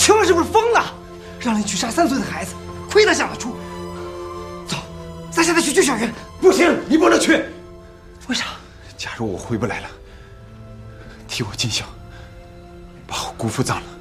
青儿是不是疯了？让人去杀3岁的孩子，亏他想得出。走，咱现在去救小云。 不行，你不能去。 为啥？ 假如我回不来了，替我尽孝，把我姑父葬了。